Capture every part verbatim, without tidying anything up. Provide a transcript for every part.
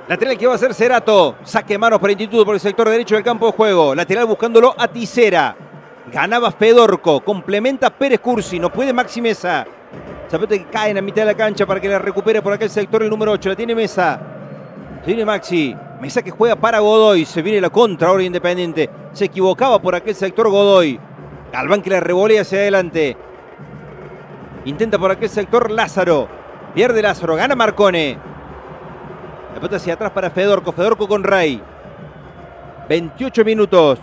Lateral que va a ser Cerato. Saque de manos para Instituto por el sector derecho del campo de juego. Lateral buscándolo a Tisera. Ganaba Fedorco. Complementa Pérez Cursi. No puede Maxi Mesa. Zapete que cae en la mitad de la cancha para que la recupere por aquel sector el número ocho. La tiene Mesa. Se viene Maxi. Mesa que juega para Godoy. Se viene la contra ahora Independiente. Se equivocaba por aquel sector Godoy. Galván que la revolea hacia adelante. Intenta por aquel sector Lázaro. Pierde Lázaro. Gana Marcone. La pelota hacia atrás para Fedorco. Fedorco con Rey. veintiocho minutos.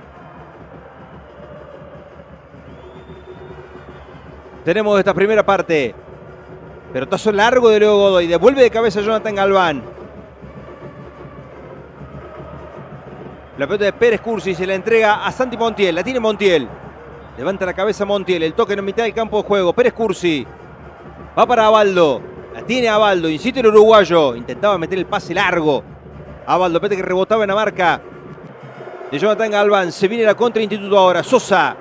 Tenemos esta primera parte. Pelotazo largo de Leo Godoy. Devuelve de cabeza Jonathan Galván. La pelota de Pérez Cursi se la entrega a Santi Montiel. La tiene Montiel. Levanta la cabeza Montiel. El toque en la mitad del campo de juego. Pérez Cursi. Va para Abaldo. La tiene Abaldo. Insiste el uruguayo. Intentaba meter el pase largo. Abaldo. Pete que rebotaba en la marca de Jonathan Galván. Se viene la contra Instituto ahora. Sosa.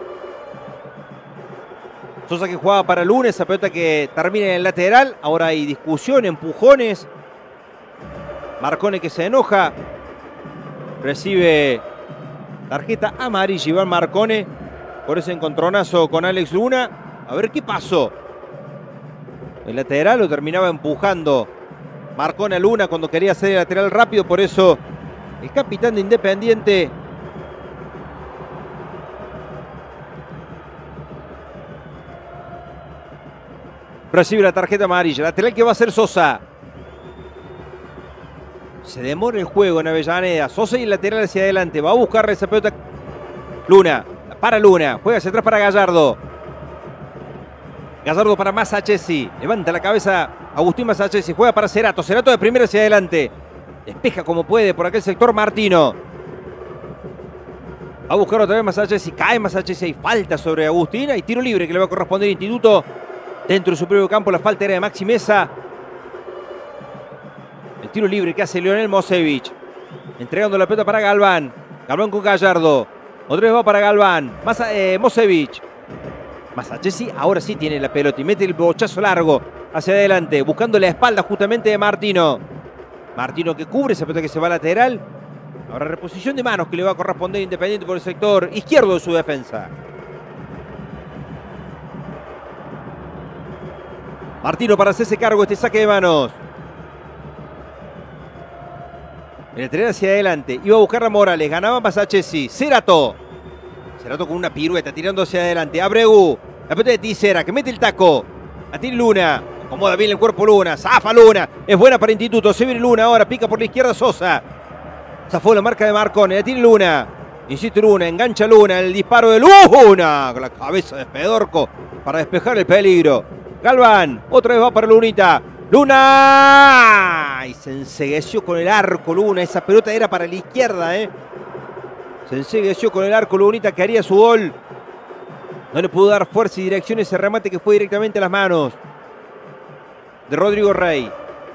Sosa que jugaba para Luna. Esa pelota que termina en el lateral. Ahora hay discusión, empujones. Marcone que se enoja. Recibe tarjeta amarilla Iván Marcone por ese encontronazo con Alex Luna. A ver qué pasó. El lateral lo terminaba empujando Marcone a Luna cuando quería hacer el lateral rápido. Por eso el capitán de Independiente recibe la tarjeta amarilla. Lateral que va a ser Sosa. Se demora el juego en Avellaneda. Sosa y el lateral hacia adelante. Va a buscar esa pelota. Luna. Para Luna. Juega hacia atrás para Gallardo. Gallardo para Masachesi. Levanta la cabeza Agustín Masachesi. Juega para Cerato. Cerato de primera hacia adelante. Despeja como puede por aquel sector Martino. Va a buscar otra vez Masachesi. Cae Masachesi. Hay falta sobre Agustín. Hay tiro libre que le va a corresponder al Instituto. Dentro de su propio campo la falta era de Maxi Mesa. El tiro libre que hace Leonel Mosevich. Entregando la pelota para Galván. Galván con Gallardo. Otra vez va para Galván. Masa, eh, Mosevich. Masachesi ahora sí tiene la pelota y mete el bochazo largo hacia adelante. Buscando la espalda justamente de Martino. Martino que cubre esa pelota que se va lateral. Ahora reposición de manos que le va a corresponder a Independiente por el sector izquierdo de su defensa. Martino para hacerse cargo de este saque de manos. El lateral hacia adelante. Iba a buscar a Morales. Ganaba Masachesi. Cerato. Cerato con una pirueta tirando hacia adelante. Abregu. La pelota de Tisera que mete el taco. A ti Luna. Acomoda bien el cuerpo Luna. Zafa Luna. Es buena para Instituto. Se viene Luna ahora. Pica por la izquierda Sosa. Zafó la marca de Marcone. La tiene Luna. Insiste Luna. Engancha Luna. El disparo de Luna. Con la cabeza de Fedorco. Para despejar el peligro. Galván. Otra vez va para Lunita. ¡Luna! Y se encegueció con el arco Luna. Esa pelota era para la izquierda, ¿eh? Se encegueció con el arco Lunita que haría su gol. No le pudo dar fuerza y dirección ese remate que fue directamente a las manos de Rodrigo Rey.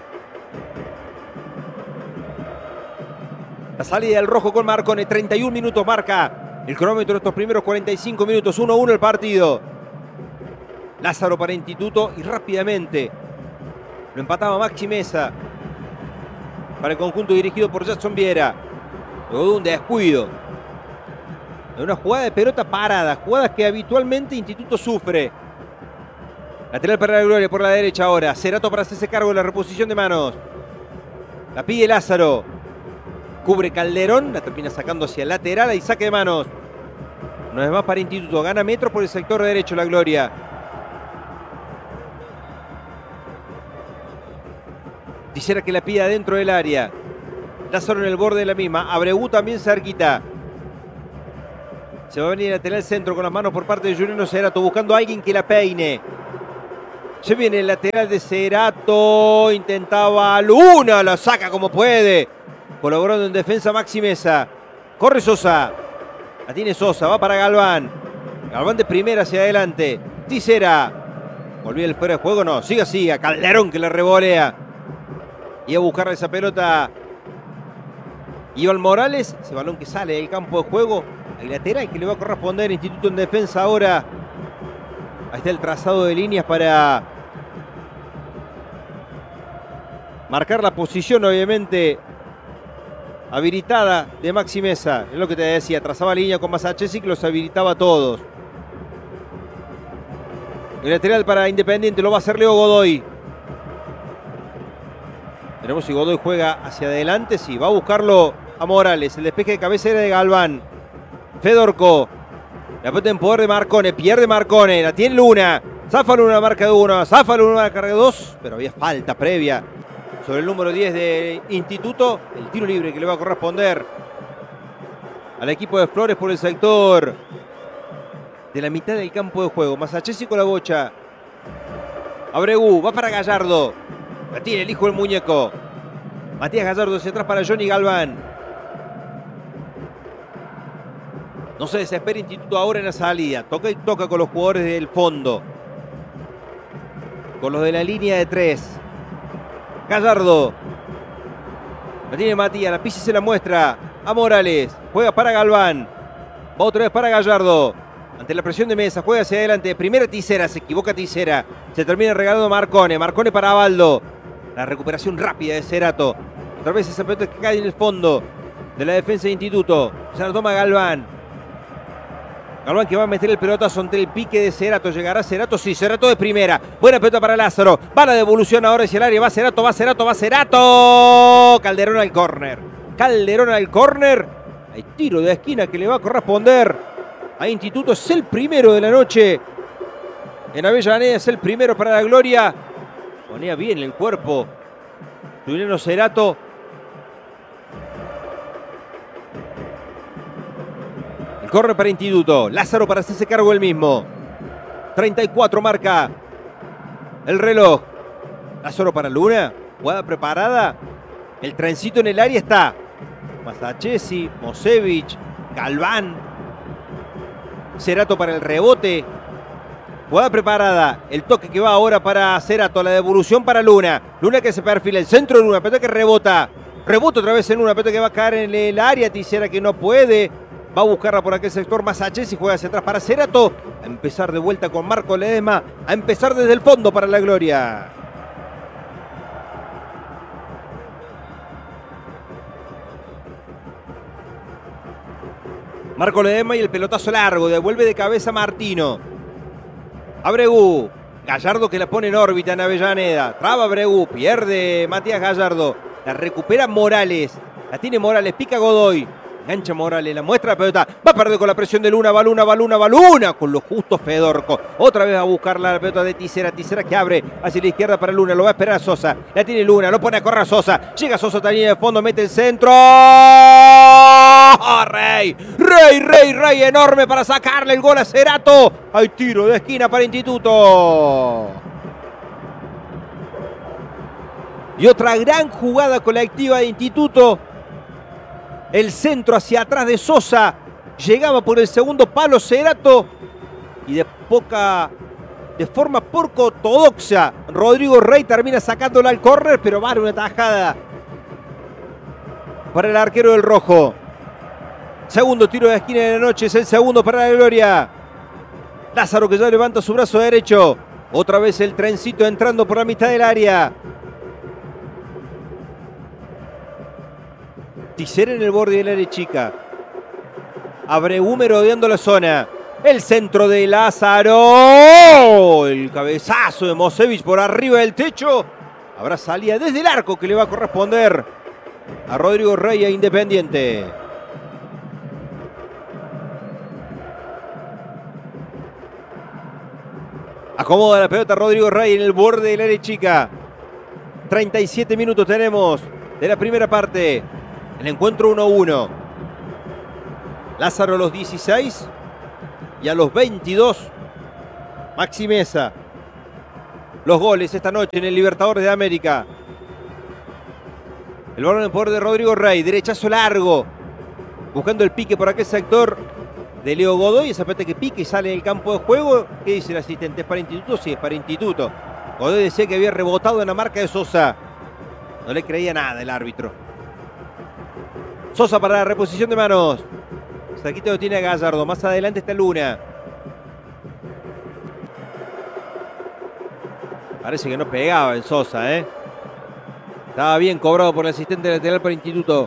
La salida del rojo con Marcone. treinta y un minutos marca el cronómetro de estos primeros cuarenta y cinco minutos. uno a uno el partido. Lázaro para Instituto y rápidamente lo empataba Maxi Mesa para el conjunto dirigido por Jackson Viera. Luego de un descuido, de una jugada de pelota parada, jugadas que habitualmente Instituto sufre. Lateral para la Gloria por la derecha ahora. Cerato para hacerse cargo de la reposición de manos. La pide Lázaro. Cubre Calderón, la termina sacando hacia el lateral y saque de manos. Una vez más para Instituto. Gana metros por el sector derecho la Gloria. Quisiera que la pida dentro del área. Lázaro en el borde de la misma. Abregu también cerquita. Se va a venir a tener el centro con las manos por parte de Juliano Cerato. Buscando a alguien que la peine. Se viene el lateral de Cerato. Intentaba Luna. La saca como puede. Colaborando en defensa Maxi Mesa. Corre Sosa. La tiene Sosa. Va para Galván. Galván de primera hacia adelante. Tisera. Volvió el fuera de juego. No. Sigue así. A Calderón que le revolea. Y a buscar esa pelota Iván Morales. Ese balón que sale del campo de juego. El lateral que le va a corresponder Instituto en defensa ahora. Ahí está el trazado de líneas para marcar la posición, obviamente, habilitada de Maxi Meza. Es lo que te decía, trazaba línea con Masachesi que los habilitaba a todos. El lateral para Independiente lo va a hacer Leo Godoy. Veremos si Godoy juega hacia adelante. Sí, va a buscarlo a Morales. El despeje de cabeza era de Galván. Fedorco. La pelota en poder de Marcone. Pierde Marcone. La tiene Luna. Zafa Luna, marca de uno. Zafa Luna, marca de dos. Pero había falta previa sobre el número diez de Instituto. El tiro libre que le va a corresponder al equipo de Flores por el sector de la mitad del campo de juego. Masachesi con la bocha. Abregu. Va para Gallardo. La tiene el hijo del muñeco. Matías Gallardo hacia atrás para Johnny Galván. No se desespera Instituto ahora en la salida. Toca y toca con los jugadores del fondo. Con los de la línea de tres. Gallardo. La tiene Matías. La pisa y se la muestra a Morales. Juega para Galván. Va otra vez para Gallardo. Ante la presión de Meza. Juega hacia adelante. Primera Tisera. Se equivoca Tisera. Se termina regalando Marcone. Marcone para Abaldo. La recuperación rápida de Cerato. Otra vez esa pelota que cae en el fondo de la defensa de Instituto. Se la toma Galván. Galván que va a meter el pelotazo ante el pique de Cerato. ¿Llegará Cerato? Sí, Cerato de primera. Buena pelota para Lázaro. Va la devolución ahora hacia el área. Va Cerato, va Cerato, va Cerato. Calderón al córner. Calderón al córner. Hay tiro de esquina que le va a corresponder a Instituto. Es el primero de la noche. En Avellaneda es el primero para la gloria. Ponía bien el cuerpo Juliano Cerato. El córner para Instituto. Lázaro para hacerse cargo él mismo. treinta y cuatro marca el reloj. Lázaro para Luna. Jugada preparada. El trencito en el área está. Masachesi, Mosevich, Galván. Cerato para el rebote. Jugada preparada, el toque que va ahora para Cerato, la devolución para Luna. Luna que se perfila, el centro de Luna, pelota que rebota. Rebota otra vez en Luna, pelota que va a caer en el área. Tisera que no puede. Va a buscarla por aquel sector. Masachesi juega hacia atrás para Cerato. A empezar de vuelta con Marco Ledesma. A empezar desde el fondo para la gloria. Marco Ledesma y el pelotazo largo. Devuelve de cabeza Martino. Abregu, Gallardo que la pone en órbita en Avellaneda. Traba Abregu, pierde Matías Gallardo. La recupera Morales. La tiene Morales, pica Godoy. Engancha Morales, la muestra la pelota. Va a perder con la presión de Luna, va Luna, va Luna, va Luna. Con lo justo Fedorco. Otra vez va a buscar la pelota de Tisera. Tisera que abre hacia la izquierda para Luna. Lo va a esperar a Sosa. La tiene Luna, lo pone a correr a Sosa. Llega Sosa también de fondo, mete el centro. ¡Oh, Rey! Rey, Rey, Rey enorme para sacarle el gol a Cerato. Hay tiro de esquina para Instituto. Y otra gran jugada colectiva de Instituto. El centro hacia atrás de Sosa. Llegaba por el segundo palo Cerato. Y de poca, de forma poco ortodoxa, Rodrigo Rey termina sacándola al córner, pero vale una tajada para el arquero del rojo. Segundo tiro de esquina de la noche, es el segundo para la gloria. Lázaro que ya levanta su brazo derecho. Otra vez el trencito entrando por la mitad del área. Tisera en el borde del área chica. Abregu merodeando la zona. El centro de Lázaro. El cabezazo de Mosevich por arriba del techo. Habrá salida desde el arco que le va a corresponder a Rodrigo Rey a Independiente. Acomoda la pelota Rodrigo Rey en el borde del área chica. treinta y siete minutos tenemos de la primera parte. El encuentro uno a uno. Lázaro a los dieciséis y a los veintidós Maxi Meza. Los goles esta noche en el Libertadores de América. El balón en poder de Rodrigo Rey. Derechazo largo. Buscando el pique por aquel sector de Leo Godoy. Esa pelota que pique y sale del campo de juego. ¿Qué dice el asistente? ¿Es para Instituto? Sí, es para Instituto. Godoy decía que había rebotado en la marca de Sosa. No le creía nada el árbitro. Sosa para la reposición de manos. Aquí lo tiene a Gallardo. Más adelante está Luna. Parece que no pegaba en Sosa, ¿eh? Estaba bien cobrado por el asistente lateral para Instituto.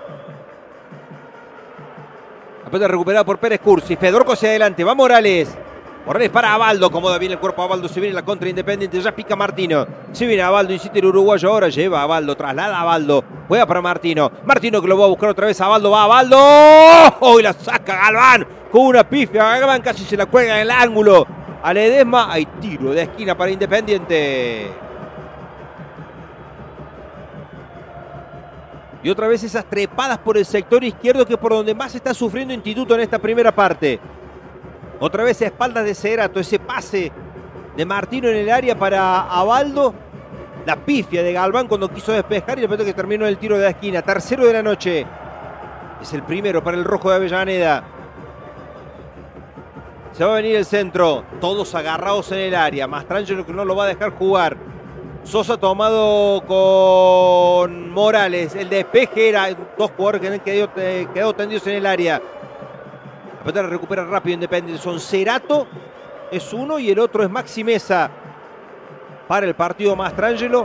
La pelota recuperada por Pérez Cursi. Fedorco hacia adelante. Va Morales. Morales para Abaldo. Acomoda bien el cuerpo a Abaldo. Se viene la contra Independiente. Ya pica Martino. Se viene Abaldo. Insiste el uruguayo. Ahora lleva a Abaldo. Traslada a Abaldo. Juega para Martino. Martino que lo va a buscar otra vez. Abaldo. Va Abaldo. ¡Oh! Y la saca Galván. Con una pifia. Galván casi se la cuelga en el ángulo. A Ledesma. Hay tiro de esquina para Independiente. Y otra vez esas trepadas por el sector izquierdo, que es por donde más está sufriendo Instituto en esta primera parte. Otra vez a espaldas de Cerato, ese pase de Martino en el área para Abaldo. La pifia de Galván cuando quiso despejar y después que terminó el tiro de la esquina. Tercero de la noche. Es el primero para el rojo de Avellaneda. Se va a venir el centro. Todos agarrados en el área. Mastrangelo que no lo va a dejar jugar. Sosa tomado con Morales. El despeje era dos jugadores que han quedado, eh, quedado tendidos en el área. La pelota la recupera rápido Independiente. Son Cerato, es uno, y el otro es Maxi Mesa. Para el partido Mastrangelo.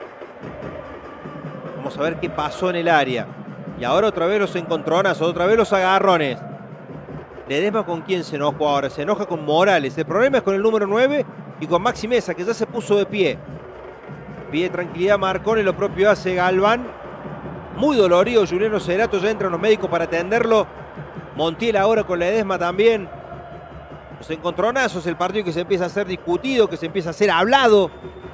Vamos a ver qué pasó en el área. Y ahora otra vez los encontronazos, otra vez los agarrones. Ledesma, ¿con quién se enojó ahora? Se enoja con Morales. El problema es con el número nueve y con Maxi Mesa, que ya se puso de pie. Pide tranquilidad Marcone, lo propio hace Galván. Muy dolorido Juliano Cerato, ya entran los médicos para atenderlo. Montiel ahora con Ledesma también. Los encontronazos, el partido que se empieza a ser discutido, que se empieza a ser hablado.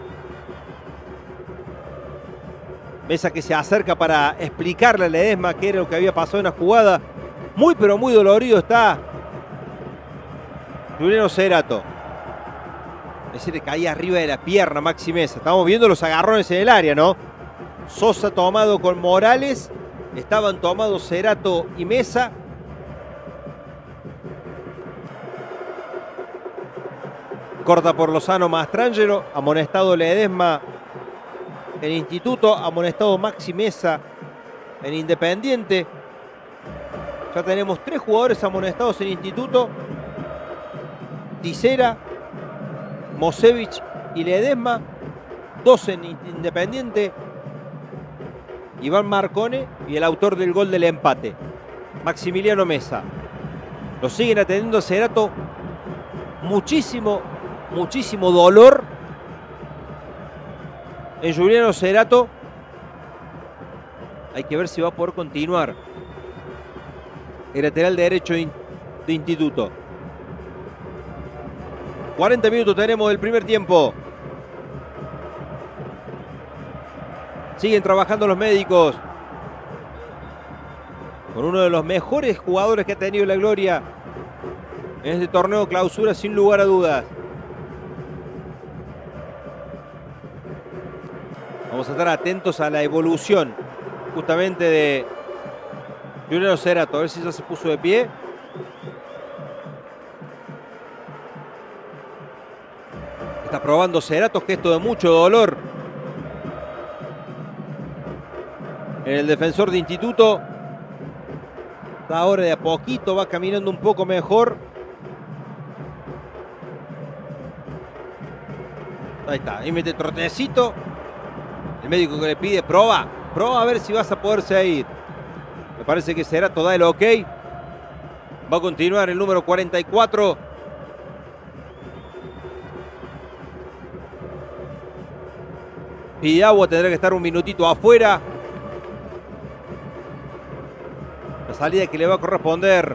Mesa que se acerca para explicarle a Ledesma qué era lo que había pasado en la jugada. Muy pero muy dolorido está Juliano Cerato. Ese le caía arriba de la pierna Maxi Mesa. Estamos viendo los agarrones en el área, ¿no? Sosa tomado con Morales. Estaban tomados Cerato y Mesa. Corta por Lozano Mastrangelo. Amonestado Ledesma en Instituto. Amonestado Maxi Mesa en Independiente. Ya tenemos tres jugadores amonestados en Instituto. Tisera, Mosevich y Ledesma. Dos en Independiente. Iván Marcone y el autor del gol del empate, Maximiliano Mesa. Lo siguen atendiendo a Cerato. Muchísimo, muchísimo dolor en Juliano Cerato. Hay que ver si va a poder continuar. El lateral derecho de Instituto. cuarenta minutos tenemos del primer tiempo. Siguen trabajando los médicos. Con uno de los mejores jugadores que ha tenido la Gloria en este torneo clausura, sin lugar a dudas. Vamos a estar atentos a la evolución justamente de Juliano Cerato. A ver si ya se puso de pie. Está probando Cerato, gesto de mucho dolor en el defensor de Instituto. Ahora de a poquito va caminando un poco mejor. Ahí está, ahí mete trotecito. El médico que le pide, proba, proba a ver si vas a poderse ir. Me parece que Cerato da el ok. Va a continuar el número cuarenta y cuatro. Pide agua, tendrá que estar un minutito afuera. La salida que le va a corresponder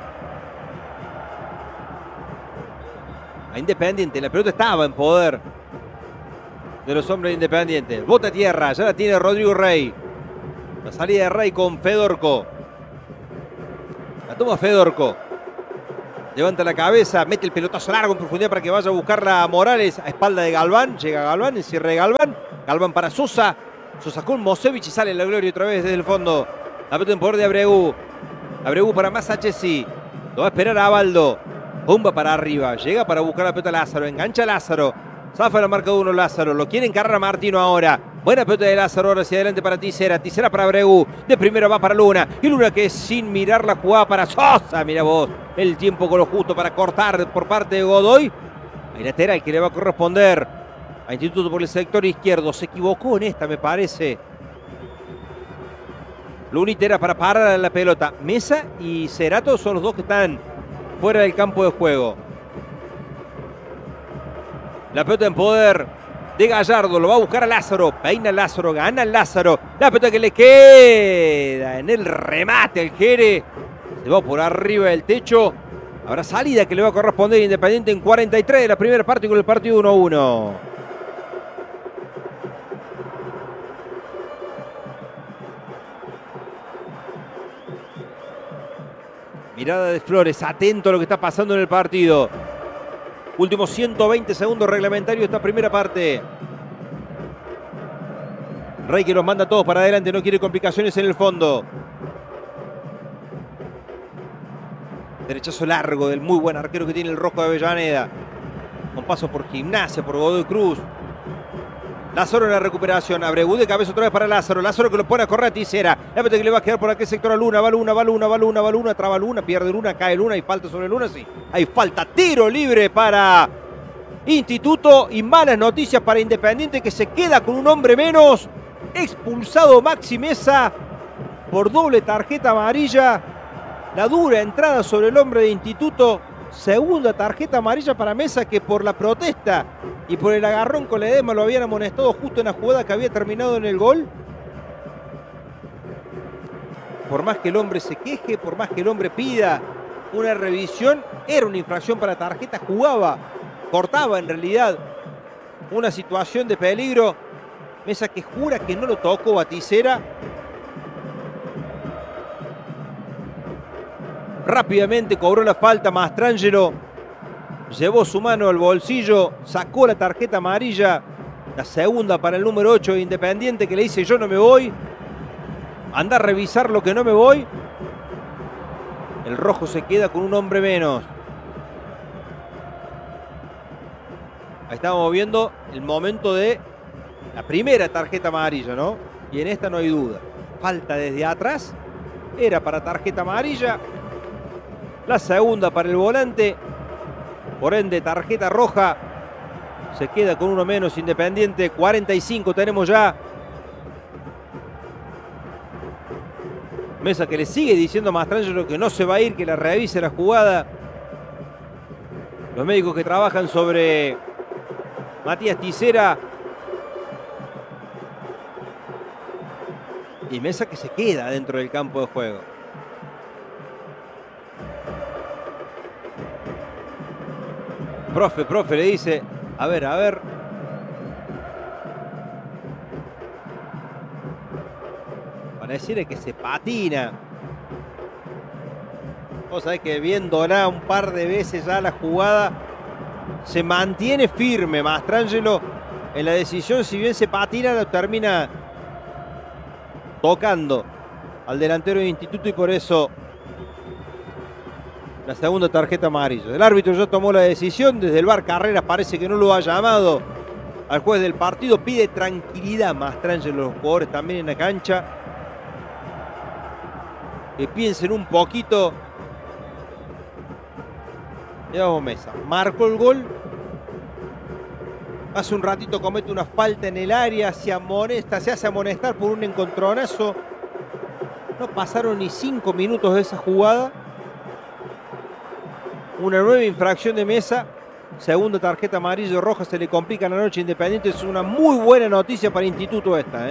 a Independiente. La pelota estaba en poder de los hombres de Independiente. Bota tierra, ya la tiene Rodrigo Rey. La salida de Rey con Fedorco. La toma Fedorco. Levanta la cabeza, mete el pelotazo largo en profundidad para que vaya a buscarla a Morales a espalda de Galván. Llega Galván, el cierre de Galván. Galván para Sosa. Sosa con Mosevich y sale la Gloria otra vez desde el fondo. La pelota en poder de Abregu. Abregu para Masachesi. Lo va a esperar a Abaldo. Bomba para arriba. Llega para buscar la pelota Lázaro. Engancha Lázaro. Zafa la marca de uno Lázaro. Lo quiere encargar a Martino ahora. Buena pelota de Lázaro. Ahora hacia adelante para Tisera. Tisera para Abregu. De primera va para Luna. Y Luna que sin mirar la jugada para Sosa. Mira vos. El tiempo con lo justo para cortar por parte de Godoy. Hay lateral que le va a corresponder A Instituto por el sector izquierdo. Se equivocó en esta, me parece. Lunita era para parar la pelota. Mesa y Cerato son los dos que están fuera del campo de juego. La pelota en poder de Gallardo. Lo va a buscar a Lázaro. Peina Lázaro. Gana Lázaro. La pelota que le queda en el remate. El Jere se va por arriba del techo. Habrá salida que le va a corresponder a Independiente en cuarenta y tres de la primera parte con el partido uno a uno. Mirada de Flores, atento a lo que está pasando en el partido. Últimos ciento veinte segundos reglamentarios de esta primera parte. Rey que los manda a todos para adelante, no quiere complicaciones en el fondo. Derechazo largo del muy buen arquero que tiene el Rojo de Avellaneda. Con paso por Gimnasia, por Godoy Cruz. Lázaro en la recuperación. Abregu de cabeza otra vez para Lázaro. Lázaro que lo pone a correr a Tisera. La pelota que le va a quedar por aquel sector a Luna. Va Luna, va Luna, va Luna, va Luna. Traba Luna, pierde Luna, cae Luna. Hay falta sobre Luna, sí. Hay falta. Tiro libre para Instituto. Y malas noticias para Independiente que se queda con un hombre menos. Expulsado Maxi Mesa por doble tarjeta amarilla. La dura entrada sobre el hombre de Instituto. Segunda tarjeta amarilla para Mesa que por la protesta y por el agarrón con Ledesma lo habían amonestado justo en la jugada que había terminado en el gol. Por más que el hombre se queje, por más que el hombre pida una revisión, era una infracción para tarjeta, jugaba, cortaba en realidad una situación de peligro. Mesa que jura que no lo tocó Baticera. Rápidamente cobró la falta Mastrangelo, llevó su mano al bolsillo, sacó la tarjeta amarilla, la segunda para el número ocho de Independiente que le dice yo no me voy, anda a revisar lo que no me voy. El rojo se queda con un hombre menos. Ahí estamos viendo el momento de la primera tarjeta amarilla, ¿no? Y en esta no hay duda. Falta desde atrás, era para tarjeta amarilla. La segunda para el volante, por ende tarjeta roja, se queda con uno menos Independiente, cuarenta y cinco tenemos ya. Mesa que le sigue diciendo a Mastrangelo que no se va a ir, que la revise la jugada. Los médicos que trabajan sobre Matías Tisera. Y Mesa que se queda dentro del campo de juego. Profe, profe, le dice, a ver, a ver. Pareciera que se patina. Vos sabés que viéndola un par de veces ya la jugada, se mantiene firme Mastrangelo en la decisión. Si bien se patina, lo termina tocando al delantero de Instituto y por eso la segunda tarjeta amarilla. El árbitro ya tomó la decisión. Desde el V A R Carreras parece que no lo ha llamado al juez del partido. Pide tranquilidad Mastrangelo, los jugadores también en la cancha. Que piensen un poquito. Llevamos Mesa. Marcó el gol. Hace un ratito comete una falta en el área. Se amonesta, se hace amonestar por un encontronazo. No pasaron ni cinco minutos de esa jugada. Una nueva infracción de Mesa. Segunda tarjeta amarilla roja. Se le complica la noche Independiente. Es una muy buena noticia para Instituto esta, ¿eh?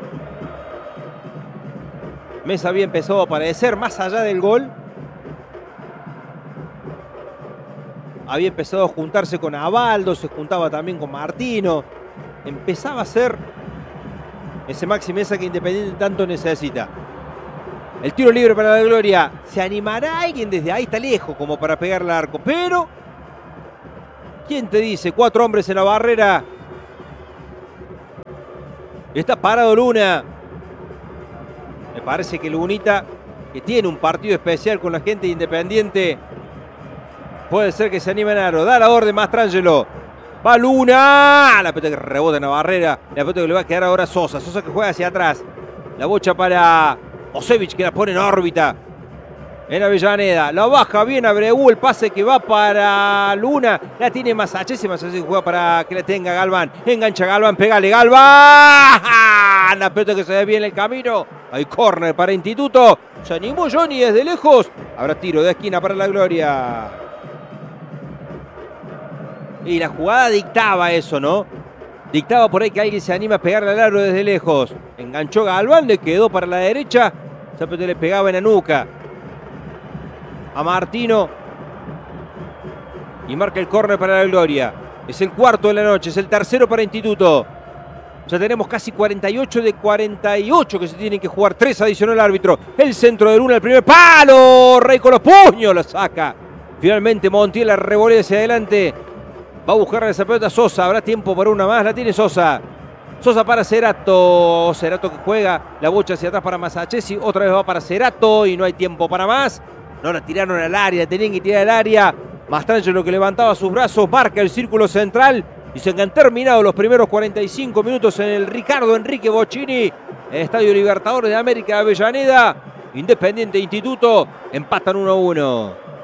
Mesa había empezado a aparecer más allá del gol. Había empezado a juntarse con Abaldo. Se juntaba también con Martino. Empezaba a ser ese Maxi Mesa que Independiente tanto necesita. El tiro libre para la Gloria. ¿Se animará alguien desde ahí? Está lejos como para pegarle al arco. Pero, ¿quién te dice? Cuatro hombres en la barrera. Está parado Luna. Me parece que Lunita, que tiene un partido especial con la gente de Independiente, puede ser que se anime en aro. Da la orden Mastrangelo. Va Luna. La pelota que rebota en la barrera. La pelota que le va a quedar ahora a Sosa. Sosa que juega hacia atrás. La bocha para Osevich que la pone en órbita. En Avellaneda, la baja bien Abreu, el pase que va para Luna, la tiene Masachesi, Masachesi juega para que la tenga Galván, engancha Galván, pegale Galván, la pelota que se ve bien el camino, hay córner para Instituto, se animó Johnny desde lejos, habrá tiro de esquina para la Gloria. Y la jugada dictaba eso, ¿no? Dictaba por ahí que alguien se anima a pegarle al aro desde lejos, enganchó Galván, le quedó para la derecha, esa pelota le pegaba en la nuca a Martino y marca el córner para la Gloria. Es el cuarto de la noche, es el tercero para Instituto. Ya tenemos casi cuarenta y ocho de cuarenta y ocho que se tienen que jugar. tres adicionó el árbitro. El centro de Luna, el primer palo. Rey con los puños, lo saca. Finalmente Montiel la revolea hacia adelante. Va a buscar esa pelota Sosa. Habrá tiempo para una más. La tiene Sosa. Sosa para Cerato. Cerato que juega la bocha hacia atrás para Masachesi. Otra vez va para Cerato y no hay tiempo para más. No la tiraron al área, tenían que tirar al área. Mastrangelo que levantaba sus brazos, marca el círculo central. Y se han terminado los primeros cuarenta y cinco minutos en el Ricardo Enrique Bocchini, en el Estadio Libertadores de América de Avellaneda. Independiente Instituto empatan uno a uno.